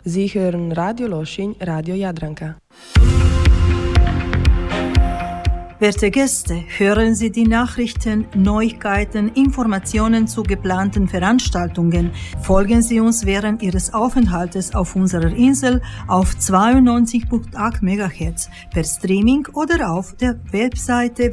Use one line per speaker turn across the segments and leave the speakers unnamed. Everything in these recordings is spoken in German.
Sie hören Radio Loschin, Radio Jadranka.
Werte Gäste, hören Sie die Nachrichten, Neuigkeiten, Informationen zu geplanten Veranstaltungen. Folgen Sie uns während Ihres Aufenthaltes auf unserer Insel auf 92.8 MHz per Streaming oder auf der Webseite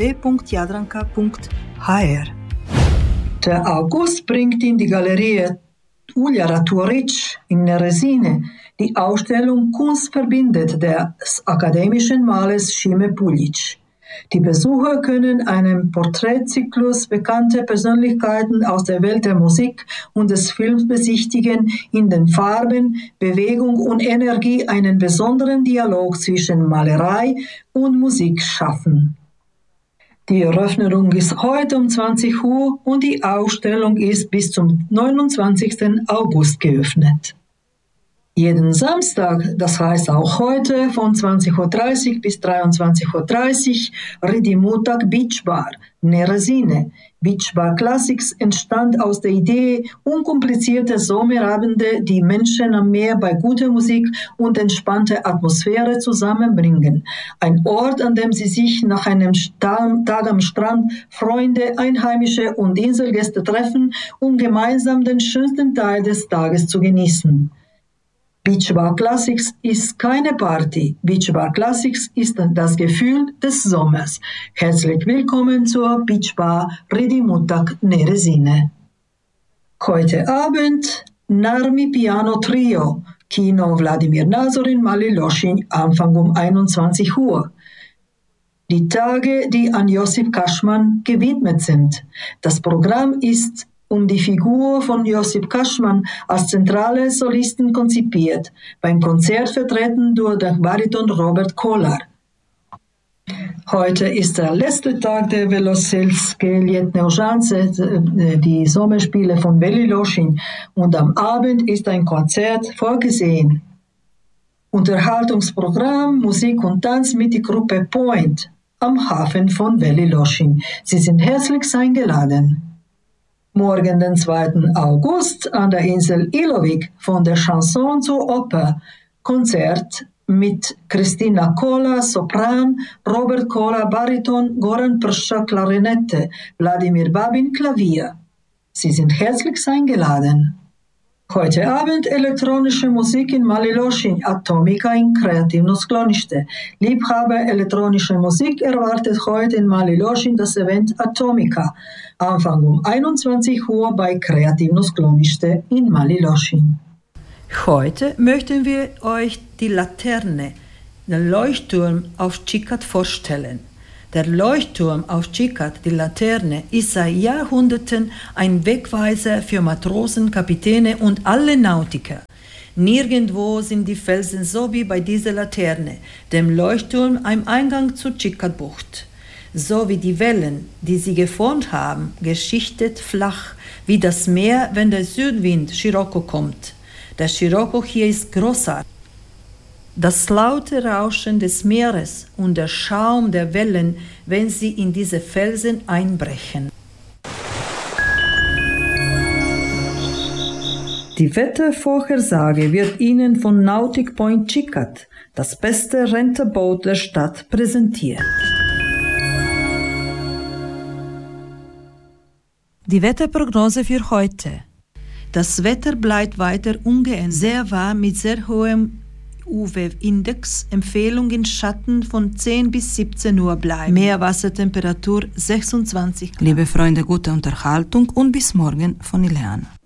www.jadranka.hr.
Der August bringt in die Galerie Uljara Turic in Neresine die Ausstellung Kunst verbindet des akademischen Malers Šime Puljić. Die Besucher können einen Porträtzyklus bekannter Persönlichkeiten aus der Welt der Musik und des Films besichtigen, in den Farben, Bewegung und Energie einen besonderen Dialog zwischen Malerei und Musik schaffen. Die Eröffnung ist heute um 20 Uhr und die Ausstellung ist bis zum 29. August geöffnet. Jeden Samstag, das heißt auch heute, von 20.30 Uhr bis 23.30 Uhr, Ridimutag Beach Bar, Neresine. Beach Bar Classics entstand aus der Idee, unkomplizierte Sommerabende, die Menschen am Meer bei guter Musik und entspannter Atmosphäre zusammenbringen. Ein Ort, an dem sie sich nach einem Tag am Strand Freunde, Einheimische und Inselgäste treffen, um gemeinsam den schönsten Teil des Tages zu genießen. Beach Bar Classics ist keine Party. Beach Bar Classics ist das Gefühl des Sommers. Herzlich willkommen zur Beach Bar Ridimutag Neresine. Heute Abend Narmi Piano Trio, Kino Wladimir Nazorin, Mali Loschin, Anfang um 21 Uhr. Die Tage, die an Josip Kaschman gewidmet sind. Das Programm ist um die Figur von Josip Kaschman als zentrale Solisten konzipiert, beim Konzert vertreten durch den Bariton Robert Kolar. Heute ist der letzte Tag der Veloselskie Letne Užance, die Sommerspiele von Veli Lošinj, und am Abend ist ein Konzert vorgesehen. Unterhaltungsprogramm, Musik und Tanz mit der Gruppe Point am Hafen von Veli Lošinj. Sie sind herzlich eingeladen. Morgen, den 2. August, an der Insel Ilovik von der Chanson zur Oper. Konzert mit Kristina Kola, Sopran, Robert Kola, Bariton, Goran Prša, Klarinette, Wladimir Babin, Klavier. Sie sind herzlich eingeladen. Heute Abend elektronische Musik in Mali Lošinj, Atomika in Kreativno sklonište. Liebhaber elektronischer Musik erwartet heute in Mali Lošinj das Event Atomika. Anfang um 21 Uhr bei Kreativno sklonište in Mali Lošinj.
Heute möchten wir euch die Laterne, den Leuchtturm auf Čikat vorstellen. Der Leuchtturm auf Čikat, die Laterne, ist seit Jahrhunderten ein Wegweiser für Matrosen, Kapitäne und alle Nautiker. Nirgendwo sind die Felsen so wie bei dieser Laterne, dem Leuchtturm am Eingang zur Čikat-Bucht. So wie die Wellen, die sie geformt haben, geschichtet flach, wie das Meer, wenn der Südwind Scirocco kommt. Der Scirocco hier ist großartig. Das laute Rauschen des Meeres und der Schaum der Wellen, wenn sie in diese Felsen einbrechen. Die Wettervorhersage wird Ihnen von Nautic Point Čikat, das beste Renterboot der Stadt, präsentiert. Die Wetterprognose für heute. Das Wetter bleibt weiter ungeändert, sehr warm mit sehr hohem UV-Index, Empfehlung in Schatten von 10 bis 17 Uhr bleiben. Meerwassertemperatur 26 Grad. Liebe Freunde, gute Unterhaltung und bis morgen von Ileana.